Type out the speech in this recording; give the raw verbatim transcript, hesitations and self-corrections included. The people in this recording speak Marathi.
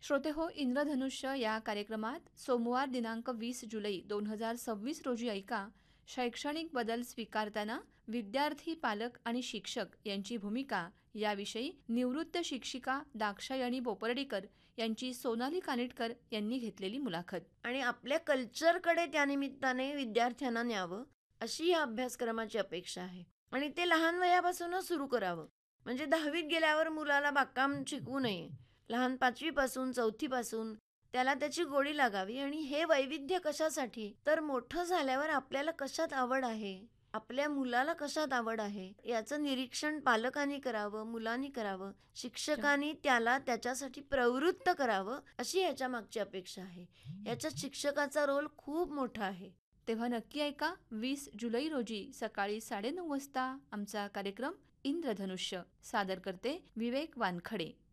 श्रोते हो, इंद्रधनुष्य या कार्यक्रमात सोमवार दिनांक वीस जुलै दोन हजार सव्वीस रोजी ऐका, शैक्षणिक बदल स्वीकारताना विद्यार्थी, पालक आणि शिक्षक यांची भूमिका याविषयी निवृत्त शिक्षिका दाक्षायणी बोपर्डीकर यांची सोनाली कानिटकर यांनी घेतलेली मुलाखत. आणि आपल्या कल्चरकडे त्यानिमित्ताने विद्यार्थ्यांना न्यावं अशी या अभ्यासक्रमाची अपेक्षा आहे. आणि ते लहान वयापासूनच सुरू करावं. म्हणजे दहावीत गेल्यावर मुलाला बागकाम शिकवू नये. लहान पाचवीपासून चौथीपासून त्याला त्याची गोडी लागावी. आणि हे वैविध्य कशासाठी, तर मोठं झाल्यावर आपल्याला कशात आवड आहे, आपल्या मुलाला कशात आवड आहे याचं निरीक्षण पालकांनी करावं, मुलांनी करावं, शिक्षकांनी त्याला त्याच्यासाठी प्रवृत्त करावं अशी याच्या मागची अपेक्षा आहे. याच्यात शिक्षकाचा रोल खूप मोठा आहे. तेव्हा नक्की ऐका, वीस जुलै रोजी सकाळी साडेनऊ वाजता आमचा कार्यक्रम इंद्रधनुष्य. सादर करते विवेक वानखडे.